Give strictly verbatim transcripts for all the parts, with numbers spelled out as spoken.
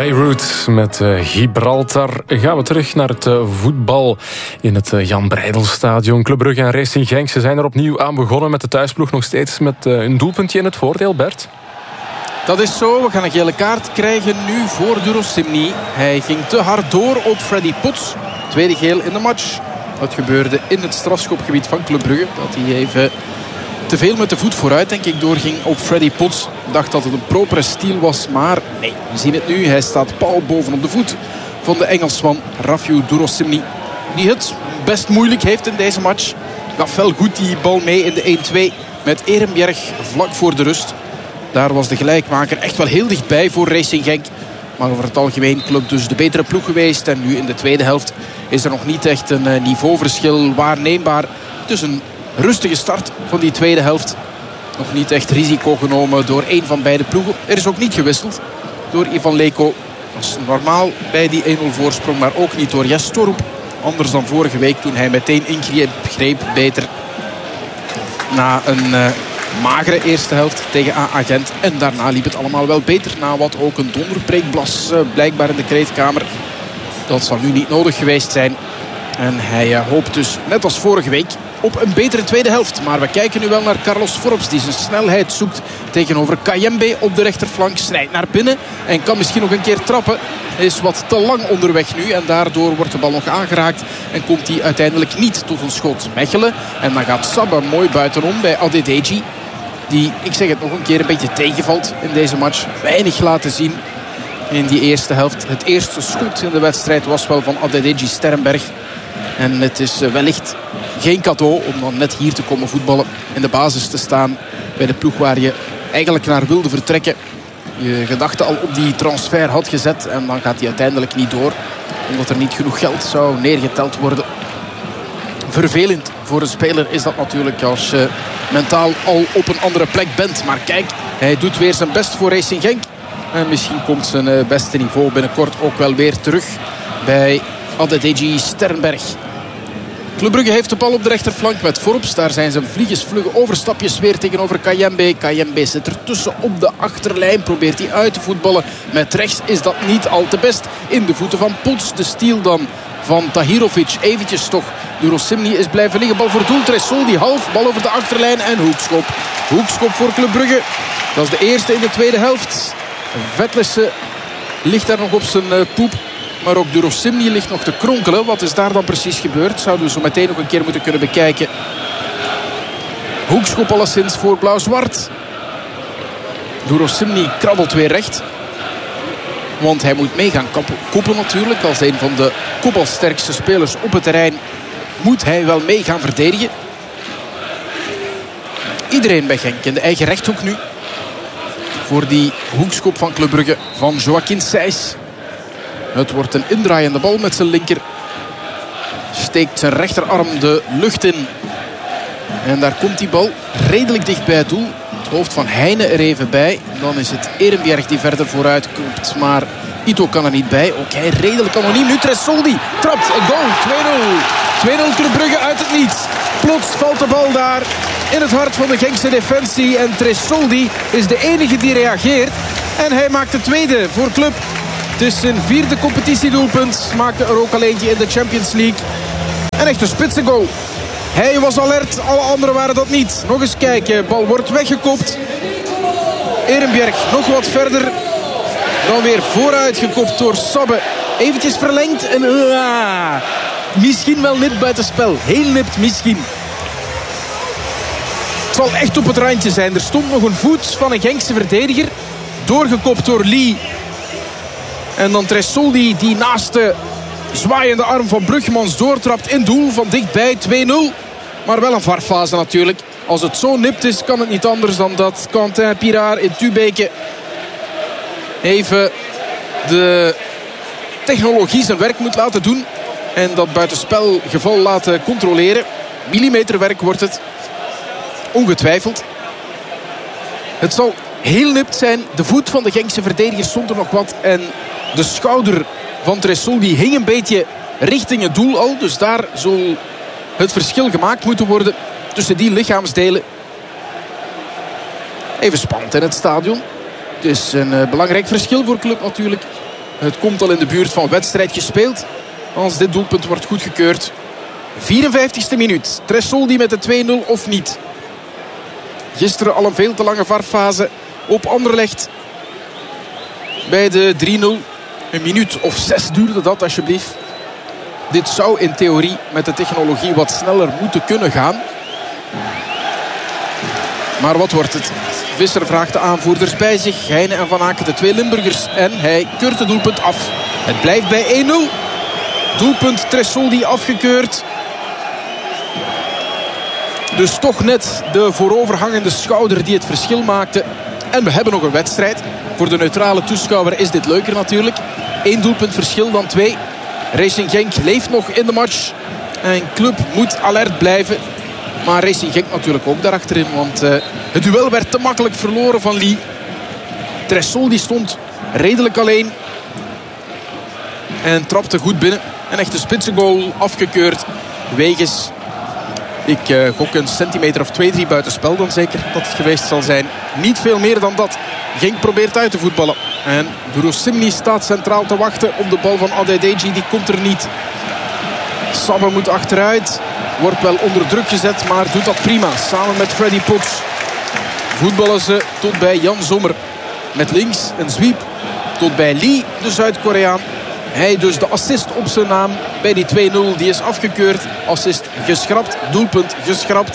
Beirut met uh, Gibraltar. Gaan we terug naar het uh, voetbal in het uh, Jan Breidel-stadion. Club Brugge en Racing Genk, ze zijn er opnieuw aan begonnen met de thuisploeg nog steeds met uh, een doelpuntje in het voordeel, Bert. Dat is zo. We gaan een gele kaart krijgen nu voor Durosimni. Hij ging te hard door op Freddy Pots. Tweede geel in de match. Dat gebeurde in het strafschopgebied van Club Brugge. Dat hij even te veel met de voet vooruit, denk ik, doorging op Freddy Pots. Dacht dat het een propere stiel was, maar nee, we zien het nu. Hij staat pal bovenop de voet van de Engelsman Rafiu Durosimni, die het best moeilijk heeft in deze match. Gaf wel goed die bal mee in de één twee met Ehrenbjerg vlak voor de rust. Daar was de gelijkmaker echt wel heel dichtbij voor Racing Genk. Maar over het algemeen Club dus de betere ploeg geweest. En nu in de tweede helft is er nog niet echt een niveauverschil waarneembaar. Dus een rustige start van die tweede helft. Nog niet echt risico genomen door één van beide ploegen. Er is ook niet gewisseld door Ivan Leko. Dat is normaal bij die één nul voorsprong. Maar ook niet door Jes Torup. Anders dan vorige week toen hij meteen ingreep. Beter na een uh, magere eerste helft tegen A A Gent. En daarna liep het allemaal wel beter. Na wat ook een donderpreek blas uh, blijkbaar in de kleedkamer. Dat zal nu niet nodig geweest zijn. En hij uh, hoopt dus net als vorige week op een betere tweede helft. Maar we kijken nu wel naar Carlos Forbes, die zijn snelheid zoekt tegenover Kayembe op de rechterflank. Snijdt naar binnen en kan misschien nog een keer trappen. Hij is wat te lang onderweg nu en daardoor wordt de bal nog aangeraakt. En komt hij uiteindelijk niet tot een schot. Mechelen. En dan gaat Sabba mooi buitenom bij Adedeji. Die, ik zeg het nog een keer, een beetje tegenvalt in deze match. Weinig laten zien in die eerste helft. Het eerste schot in de wedstrijd was wel van Adedeji Sterrenberg. En het is wellicht geen cadeau om dan net hier te komen voetballen. In de basis te staan bij de ploeg waar je eigenlijk naar wilde vertrekken. Je gedachten al op die transfer had gezet. En dan gaat hij uiteindelijk niet door. Omdat er niet genoeg geld zou neergeteld worden. Vervelend voor een speler is dat natuurlijk als je mentaal al op een andere plek bent. Maar kijk, hij doet weer zijn best voor Racing Genk. En misschien komt zijn beste niveau binnenkort ook wel weer terug bij Adedeji Sterrenberg. Club Brugge heeft de bal op de rechterflank met Forbes. Daar zijn zijn vliegensvlugge overstapjes weer tegenover Kayembe. Kayembe zit ertussen op de achterlijn. Probeert hij uit te voetballen. Met rechts is dat niet al te best. In de voeten van Pots. De stiel dan van Tahirovic. Eventjes toch. Durosimni is blijven liggen. Bal voor doel. Tressol die half. Bal over de achterlijn en hoekschop. Hoekschop voor Club Brugge. Dat is de eerste in de tweede helft. Vetlesse ligt daar nog op zijn poep. Maar ook Durosimni ligt nog te kronkelen. Wat is daar dan precies gebeurd? Zouden we zo meteen nog een keer moeten kunnen bekijken. Hoekschop alleszins voor Blauw-Zwart. Durosimni krabbelt weer recht. Want hij moet mee gaan koppen natuurlijk. Als een van de kopbalsterkste spelers op het terrein moet hij wel mee gaan verdedigen. Iedereen bij Genk in de eigen rechthoek nu. Voor die hoekschop van Club Brugge van Joaquin Sijs. Het wordt een indraaiende bal met zijn linker. Steekt zijn rechterarm de lucht in. En daar komt die bal redelijk dicht bij het doel. Het hoofd van Heine er even bij. Dan is het Ehrenbjerg die verder vooruit komt. Maar Ito kan er niet bij. Ook hij redelijk anoniem. Nu Tressoldi trapt. Een goal. twee nul. twee nul Club Brugge uit het niets. Plots valt de bal daar in het hart van de Genkse defensie. En Tressoldi is de enige die reageert. En hij maakt de tweede voor Club. Het is zijn vierde competitiedoelpunt. Maakte er ook al eentje in de Champions League. En echt een spitsengoal. Hij was alert, alle anderen waren dat niet. Nog eens kijken, bal wordt weggekopt. Ehrenbjerg nog wat verder. Dan weer vooruit gekopt door Sabbe. Eventjes verlengd en uh, misschien wel nipt buitenspel. Heel nipt misschien. Het zal echt op het randje zijn. Er stond nog een voet van een Genkse verdediger. Doorgekopt door Lee. En dan Tressoldi die naast de zwaaiende arm van Bruggemans doortrapt in doel van dichtbij twee nul. Maar wel een varfase natuurlijk. Als het zo nipt is, kan het niet anders dan dat Quentin Pirard in Tubeke even de technologie zijn werk moet laten doen. En dat buitenspelgeval laten controleren. Millimeterwerk wordt het. Ongetwijfeld. Het zal heel nipt zijn. De voet van de Genkse verdediger stond er nog wat. En de schouder van Tressoldi hing een beetje richting het doel al. Dus daar zal het verschil gemaakt moeten worden tussen die lichaamsdelen. Even spannend in het stadion. Het is een uh, belangrijk verschil voor Club natuurlijk. Het komt al in de buurt van wedstrijd gespeeld als dit doelpunt wordt goedgekeurd. vierenvijftigste minuut. Tressoldi met de twee nul of niet. Gisteren al een veel te lange varfase op Anderlecht. Bij de drie nul. Een minuut of zes duurde dat alsjeblieft. Dit zou in theorie met de technologie wat sneller moeten kunnen gaan. Maar wat wordt het? Visser vraagt de aanvoerders bij zich. Heine en Van Aken, de twee Limburgers. En hij keurt het doelpunt af. Het blijft bij één nul. Doelpunt Tressoldi afgekeurd. Dus toch net de vooroverhangende schouder die het verschil maakte. En we hebben nog een wedstrijd. Voor de neutrale toeschouwer is dit leuker natuurlijk. Eén doelpunt verschil dan twee. Racing Genk leeft nog in de match. En club moet alert blijven. Maar Racing Genk natuurlijk ook daarachterin. Want uh, het duel werd te makkelijk verloren van Lee. Tressoldi stond redelijk alleen. En trapte goed binnen. Een echte spitsengoal afgekeurd. Wegens, ik uh, gok een centimeter of twee, drie buitenspel dan zeker dat het geweest zal zijn. Niet veel meer dan dat. Genk probeert uit te voetballen. En Durosimni staat centraal te wachten op de bal van Adedeji. Die komt er niet. Sabbe moet achteruit. Wordt wel onder druk gezet, maar doet dat prima. Samen met Freddy Potts voetballen ze tot bij Jan Sommer. Met links een sweep tot bij Lee, de Zuid-Koreaan. Hij dus de assist op zijn naam bij die twee nul. Die is afgekeurd. Assist geschrapt. Doelpunt geschrapt.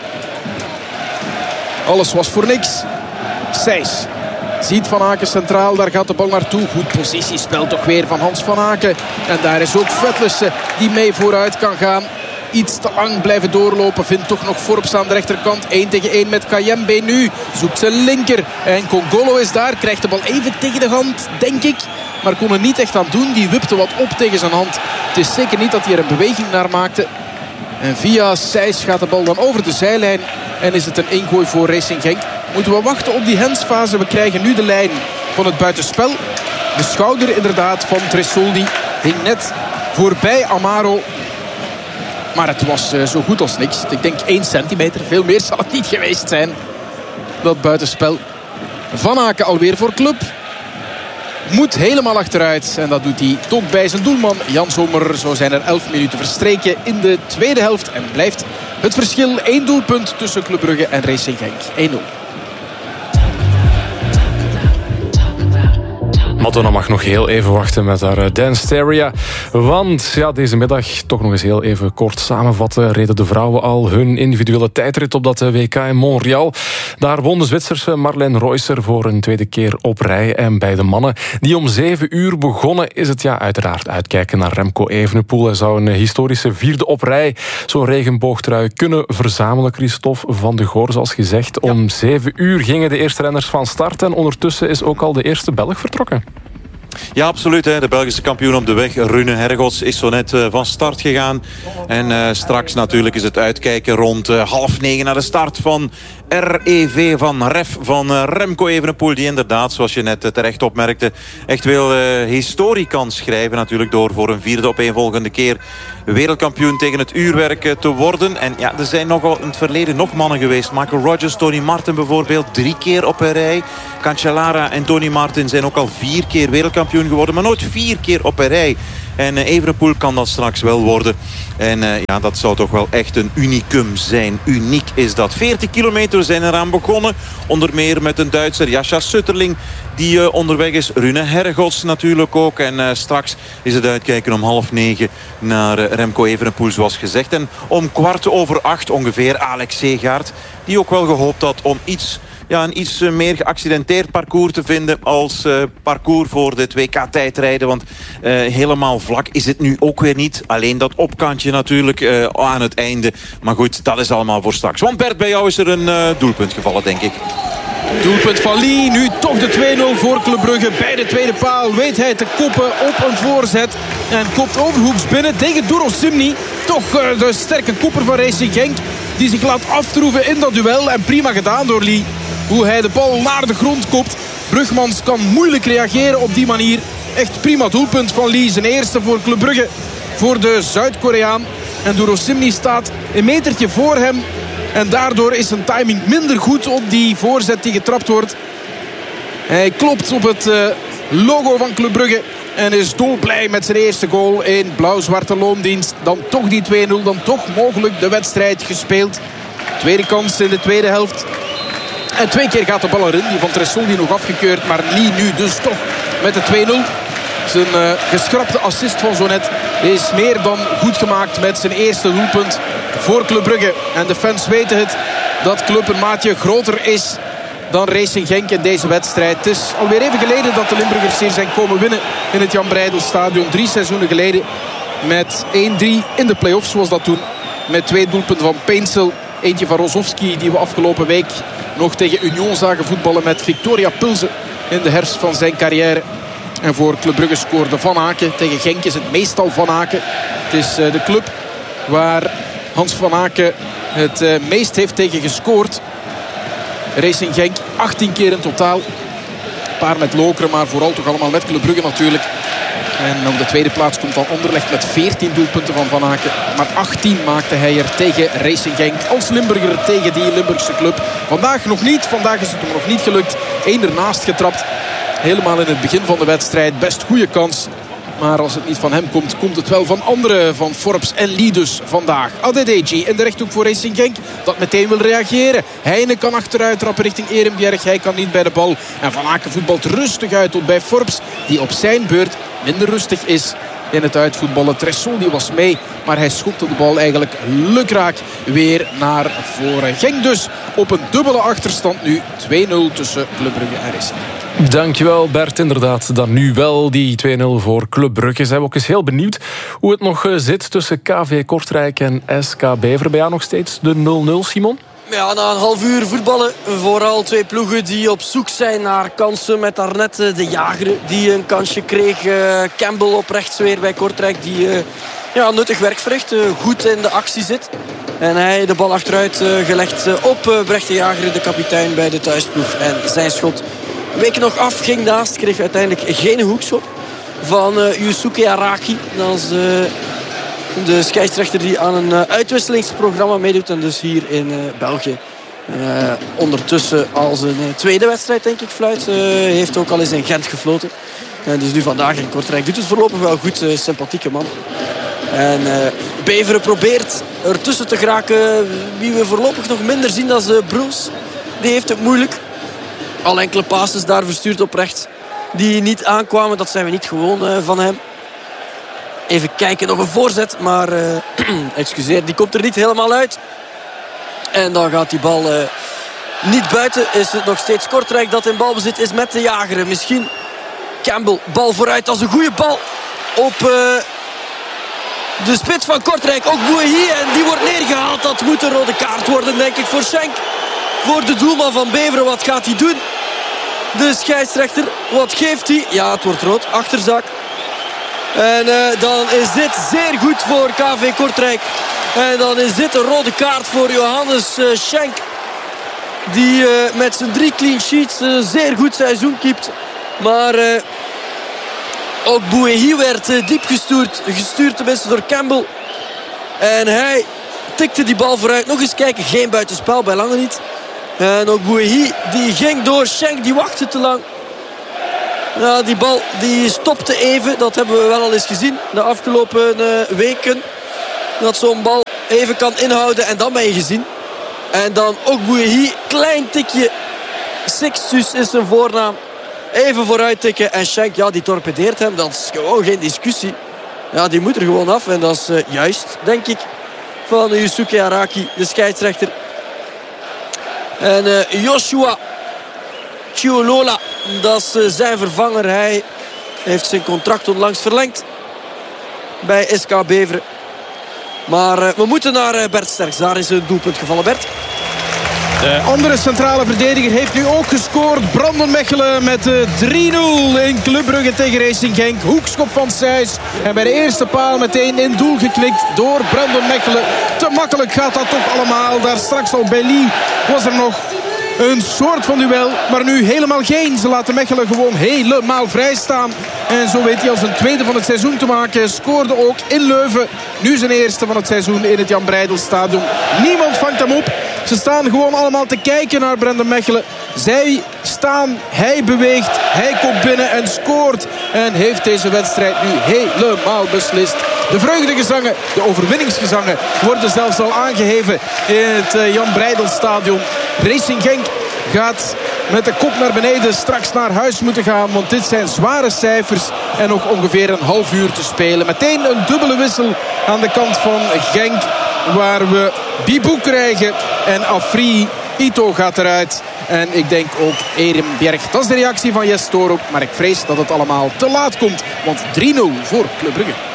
Alles was voor niks. Sijs ziet Van Aken centraal. Daar gaat de bal naartoe. Goed positiespel toch weer van Hans Van Aken. En daar is ook Vetlussen die mee vooruit kan gaan. Iets te lang blijven doorlopen. Vindt toch nog Forbes aan de rechterkant. één tegen één met Kayembe nu. Zoekt zijn linker. En Kongolo is daar. Krijgt de bal even tegen de hand, denk ik. Maar kon er niet echt aan doen. Die wipte wat op tegen zijn hand. Het is zeker niet dat hij er een beweging naar maakte. En via Sijs gaat de bal dan over de zijlijn. En is het een ingooi voor Racing Genk. Moeten we wachten op die handsfase. We krijgen nu de lijn van het buitenspel. De schouder inderdaad van Tressoldi hing net voorbij Amaro. Maar het was uh, zo goed als niks. Ik denk één centimeter. Veel meer zal het niet geweest zijn. Dat buitenspel. Van Aken alweer voor club. Moet helemaal achteruit. En dat doet hij toch bij zijn doelman Jan Sommer. Zo zijn er elf minuten verstreken in de tweede helft. En blijft het verschil één doelpunt tussen Club Brugge en Racing Genk. één nul. Madonna mag nog heel even wachten met haar Dance Stereo. Want ja, deze middag, toch nog eens heel even kort samenvatten, reden de vrouwen al hun individuele tijdrit op dat W K in Montreal. Daar won de Zwitserse Marlene Reusser voor een tweede keer op rij. En bij de mannen, die om zeven uur begonnen, is het ja uiteraard uitkijken naar Remco Evenepoel. Hij zou een historische vierde op rij zo'n regenboogtrui kunnen verzamelen. Christophe van de Goor, zoals gezegd. Om ja. zeven uur gingen de eerste renners van start. En ondertussen is ook al de eerste Belg vertrokken. Ja, absoluut. Hè. De Belgische kampioen op de weg, Rune Hergots, is zo net uh, van start gegaan. En uh, straks natuurlijk is het uitkijken rond uh, half negen naar de start van R E V van Ref van uh, Remco Evenepoel. Die inderdaad, zoals je net uh, terecht opmerkte, echt wel uh, historie kan schrijven. Natuurlijk door voor een vierde opeenvolgende keer wereldkampioen tegen het uurwerk uh, te worden. En ja, er zijn nogal in het verleden nog mannen geweest. Michael Rogers, Tony Martin bijvoorbeeld, drie keer op een rij. Cancellara en Tony Martin zijn ook al vier keer wereldkampioen geworden, maar nooit vier keer op een rij. En uh, Evenepoel kan dat straks wel worden. En uh, ja, dat zou toch wel echt een unicum zijn. Uniek is dat. veertig kilometer zijn eraan begonnen. Onder meer met een Duitser, Jascha Sutterling, die uh, onderweg is. Rune Hergots natuurlijk ook. En uh, straks is het uitkijken om half negen naar uh, Remco Evenepoel, zoals gezegd. En om kwart over acht ongeveer Alex Segaert, die ook wel gehoopt had om iets... Ja, een iets meer geaccidenteerd parcours te vinden als uh, parcours voor dit W K-tijdrijden. Want uh, helemaal vlak is het nu ook weer niet. Alleen dat opkantje natuurlijk uh, aan het einde. Maar goed, dat is allemaal voor straks. Want Bert, bij jou is er een uh, doelpunt gevallen, denk ik. Doelpunt van Lee. Nu toch de twee nul voor Club Brugge. Bij de tweede paal weet hij te koppen op een voorzet. En kopt overhoeks binnen tegen Durosimni. Toch uh, de sterke kopper van Racing Genk. Die zich laat aftroeven in dat duel. En prima gedaan door Lee. Hoe hij de bal naar de grond kopt. Brugmans kan moeilijk reageren op die manier. Echt prima doelpunt van Lee. Zijn eerste voor Club Brugge. Voor de Zuid-Koreaan. En Durosimni staat een metertje voor hem. En daardoor is zijn timing minder goed op die voorzet die getrapt wordt. Hij klopt op het uh, logo van Club Brugge. En is dolblij met zijn eerste goal in blauw-zwarte loondienst. Dan toch die twee nul, dan toch mogelijk de wedstrijd gespeeld. Tweede kans in de tweede helft. En twee keer gaat de bal erin. Die van Tressoldi nog afgekeurd. Maar Lee nu dus toch met de twee nul. Zijn uh, geschrapte assist van zo net is meer dan goed gemaakt met zijn eerste doelpunt voor Club Brugge. En de fans weten het, dat club een maatje groter is dan Racing Genk in deze wedstrijd. Het is alweer even geleden dat de Limburgers hier zijn komen winnen in het Jan Breydel-stadion. Drie seizoenen geleden met één drie in de play-offs was dat toen. Met twee doelpunten van Peensel. Eentje van Rozovski die we afgelopen week nog tegen Union zagen voetballen met Victoria Pilsen in de herfst van zijn carrière. En voor Club Brugge scoorde Van Aken. Tegen Genk is het meestal Van Aken. Het is de club waar Hans Van Aken het meest heeft tegen gescoord. Racing Genk achttien keer in totaal. Een paar met Lokeren, maar vooral toch allemaal met Club Brugge natuurlijk. En op de tweede plaats komt dan Anderlecht met veertien doelpunten van Van Aken. Maar achttien maakte hij er tegen Racing Genk. Als Limburger tegen die Limburgse club. Vandaag nog niet. Vandaag is het hem nog niet gelukt. Eén ernaast getrapt. Helemaal in het begin van de wedstrijd. Best goede kans. Maar als het niet van hem komt, komt het wel van anderen. Van Forbes en Lee dus vandaag. Adedeji in de rechthoek voor Racing Genk. Dat meteen wil reageren. Heine kan achteruit trappen richting Ehrenbjerg. Hij kan niet bij de bal. En Van Aken voetbalt rustig uit tot bij Forbes. Die op zijn beurt minder rustig is in het uitvoetballen. Tressoldi was mee. Maar hij schopte de bal eigenlijk lukraak weer naar voren. Genk dus op een dubbele achterstand nu. twee nul tussen Club Brugge en Racing Genk. Dankjewel Bert, inderdaad. Dan nu wel die twee nul voor Club Brugge. Zijn we ook eens heel benieuwd hoe het nog zit tussen K V Kortrijk en S K Beveren. Bij jou nog steeds de nul nul, Simon? Ja, na een half uur voetballen. Vooral twee ploegen die op zoek zijn naar kansen. Met daarnet de Jager die een kansje kreeg. Campbell op rechts weer bij Kortrijk. Die ja, nuttig werk verricht. Goed in de actie zit. En hij de bal achteruit gelegd op Brecht de Jager, de kapitein bij de thuisploeg. En zijn schot week nog af, ging naast. Kreeg uiteindelijk geen hoekschop van uh, Yusuke Araki. Dat is uh, de scheidsrechter die aan een uh, uitwisselingsprogramma meedoet. En dus hier in uh, België uh, ondertussen als een uh, tweede wedstrijd denk ik fluit. Uh, heeft ook al eens in Gent gefloten. Uh, dus nu vandaag in Kortrijk doet het voorlopig wel goed. Uh, sympathieke man. En uh, Beveren probeert ertussen te geraken. Wie we voorlopig nog minder zien dan uh, Bruls. Die heeft het moeilijk. Al enkele passes daar verstuurd op rechts. Die niet aankwamen. Dat zijn we niet gewoon uh, van hem. Even kijken. Nog een voorzet. Maar uh, excuseer. Die komt er niet helemaal uit. En dan gaat die bal uh, niet buiten. Is het nog steeds Kortrijk dat in balbezit is met de Jager. Misschien Campbell. Bal vooruit. Dat is een goede bal. Op uh, de spits van Kortrijk. Ook Bouéhi. En die wordt neergehaald. Dat moet een rode kaart worden denk ik voor Schenk. Voor de doelman van Beveren, wat gaat hij doen? De scheidsrechter, wat geeft hij? Ja, het wordt rood, achterzak. En uh, dan is dit zeer goed voor K V Kortrijk. En dan is dit een rode kaart voor Johannes uh, Schenk. Die uh, met zijn drie clean sheets een uh, zeer goed seizoen keept. Maar uh, ook Bouéhi werd uh, diep gestuurd. Gestuurd tenminste door Campbell. En hij tikte die bal vooruit. Nog eens kijken, geen buitenspel, bij lange niet. En ook Bouéhi, die ging door. Schenk, die wachtte te lang. Ja, die bal die stopte even. Dat hebben we wel al eens gezien de afgelopen uh, weken. Dat zo'n bal even kan inhouden en dan ben je gezien. En dan ook Bouéhi, klein tikje. Sixtus is zijn voornaam. Even vooruit tikken. En Schenk, ja, die torpedeert hem. Dat is gewoon geen discussie. Ja, die moet er gewoon af. En dat is uh, juist, denk ik, van Yusuke Araki, de scheidsrechter. En uh, Joshua Chiolola, dat is uh, zijn vervanger. Hij heeft zijn contract onlangs verlengd bij S K Beveren. Maar uh, we moeten naar uh, Bert Sterks. Daar is een doelpunt gevallen, Bert. De andere centrale verdediger heeft nu ook gescoord. Brandon Mechelen met de drie nul in Club Brugge tegen Racing Genk. Hoekschop van Sijs. En bij de eerste paal meteen in doel geknikt door Brandon Mechelen. Te makkelijk gaat dat toch allemaal. Daar straks al bij Lee was er nog een soort van duel. Maar nu helemaal geen. Ze laten Mechelen gewoon helemaal vrij staan. En zo weet hij als een tweede van het seizoen te maken. Scoorde ook in Leuven. Nu zijn eerste van het seizoen in het Jan Breydel-stadion. Niemand vangt hem op. Ze staan gewoon allemaal te kijken naar Brandon Mechelen. Zij staan. Hij beweegt, hij komt binnen en scoort. En heeft deze wedstrijd nu helemaal beslist. De vreugdegezangen, de overwinningsgezangen worden zelfs al aangeheven in het Jan Breidelstadion. Racing Genk gaat met de kop naar beneden straks naar huis moeten gaan. Want dit zijn zware cijfers en nog ongeveer een half uur te spelen. Meteen een dubbele wissel aan de kant van Genk. Waar we Bibou krijgen en Afri. Ito gaat eruit. En ik denk ook Erim Bjerg. Dat is de reactie van Jes Torup. Maar ik vrees dat het allemaal te laat komt. Want drie nul voor Club Brugge.